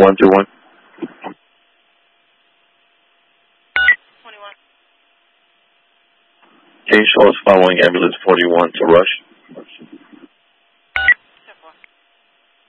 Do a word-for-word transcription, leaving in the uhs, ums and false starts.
one two one. twenty-one. Can you show us following ambulance forty-one to Rush?